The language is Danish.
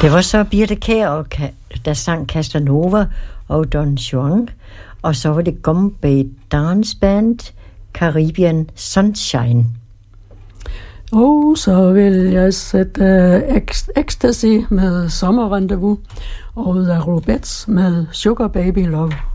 Det var så Birthe Kjær, der sang Casanova og Don Juan, og så var det Bombay Dance Band, Caribbean Sunshine. Og så vil jeg sætte Ecstasy med Sommerrendezvous, og The Rubettes med Sugar Baby Love.